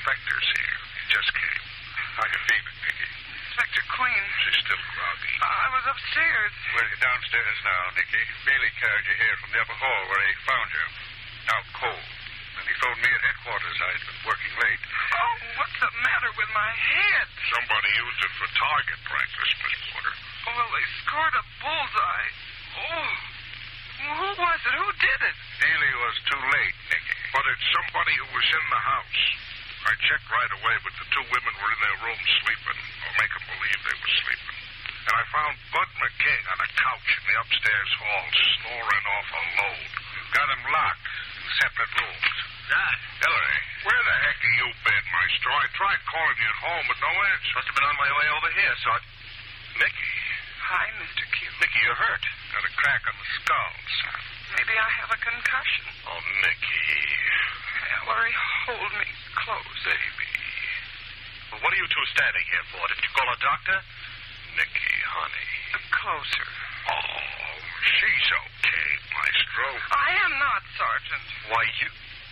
inspector's here. He just came. How you feeling, Nicky? Inspector Queen. She's still groggy. I was upstairs. Well, you're downstairs now, Nicky. Bailey carried you here from the upper hall where he found you. Out cold. And he phoned me at headquarters. I'd been working late. Oh, what's the matter with my head? Somebody used it for target practice, Miss Porter. Oh, well, they scored a bullseye. Oh. Who was it? Who did it? Nearly was too late, Nicky. But it's somebody who was in the house. I checked right away, but the two women were in their room sleeping, or making believe they were sleeping. And I found Bud McKing on a couch in the upstairs hall, snoring off a load. Got him locked in separate rooms. Hillary, where the heck have you been, Maestro? I tried calling you at home, but no answer. Must have been on my way over here, so Mickey. Hi, Mr. Q. Mickey, you're hurt. Got a crack on the skull, son. Maybe I have a concussion. Oh, Mickey. Ellery, hold me close. Baby. Well, what are you two standing here for? Did you call a doctor? Mickey, honey. Closer. Oh, she's okay, Maestro. I am not, Sergeant. Why, you...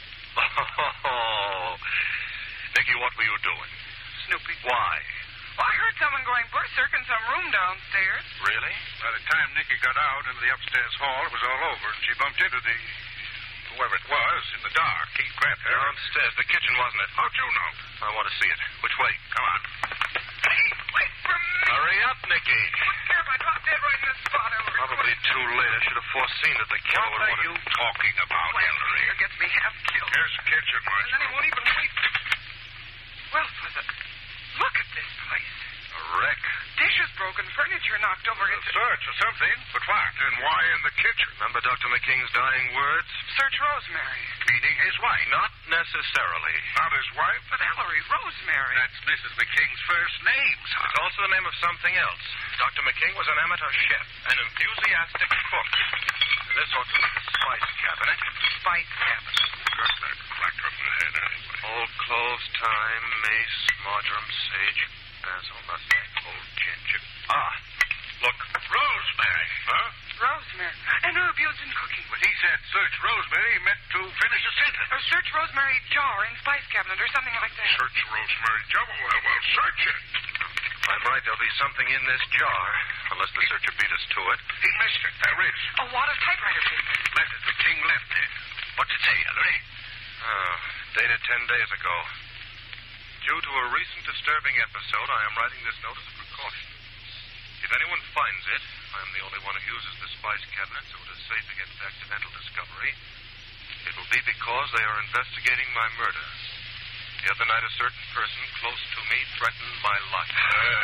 Oh. Nicky, what were you doing? Snooping. Why? Well, I heard someone going berserk in some room downstairs. Really? By the time Nicky got out into the upstairs hall, it was all over, and she bumped into whoever it was in the dark. He grabbed her. Downstairs. The kitchen, wasn't it? How'd you know? I want to see it. Which way? Come on. Hey, wait for me. Hurry up, Nicky. Look, Cap, I dropped dead right in this spot, Ellery. Probably too late. I should have foreseen that the killer would want to... What are you talking about, Hillary? Here gets me half killed. Here's the kitchen, And then he Maestro. won't even wait. Well, for the... Look at this place. A wreck. Dishes broken, furniture knocked over. A search or something. But what? And why in the kitchen? Remember Dr. McKing's dying words? Search Rosemary. Meaning his wife. Not necessarily. Not his wife? But Ellery, Rosemary. That's Mrs. McKing's first name, son. It's also the name of something else. Dr. McKing was an amateur chef, an enthusiastic cook. This ought to be the spice cabinet. Spice cabinet. Got that crack on the head, anyway. Old cloves, thyme, mace, marjoram, sage, basil, nutmeg, old ginger. Ah, look. Rosemary, huh? Rosemary. And herb used in cooking. When he said search Rosemary, he meant to finish a sentence. Or search Rosemary jar in spice cabinet or something like that. Search Rosemary Jumble. Well, search it. I'm right. There'll be something in this jar, unless the searcher beat us to it. He missed it. There is. A wad of typewriter paper. Mrs. McKing left it. What's it say, Hillary? Oh, dated 10 days ago. Due to a recent disturbing episode, I am writing this note as a precaution. If anyone finds it, I am the only one who uses the spice cabinet, so it is safe against accidental discovery. It will be because they are investigating my murder. The other night, a certain person close to me threatened my life.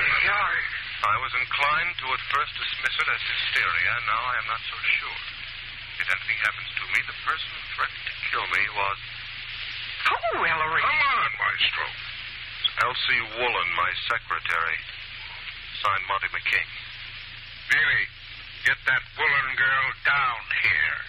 I was inclined to at first dismiss it as hysteria. Now I am not so sure. If anything happens to me, the person who threatened to kill me was... Oh, Ellery. Come on, Maestro. Elsie Woolen, my secretary. Signed, Monty McKing. Billy, get that Woolen girl down here.